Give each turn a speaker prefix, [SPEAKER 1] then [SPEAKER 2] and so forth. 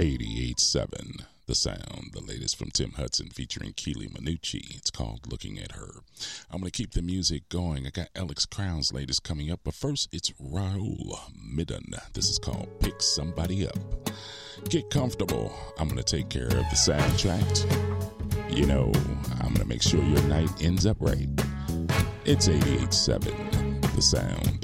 [SPEAKER 1] 88.7 The Sound, the latest from Tim Hudson featuring Keely Minucci. It's called Looking at Her. I'm going to keep the music going. I got Alex Crown's latest coming up, but first it's Raul Midden. This is called Pick Somebody Up. Get comfortable. I'm going to take care of the soundtrack. You know, I'm going to make sure your night ends up right. It's 88.7 The Sound.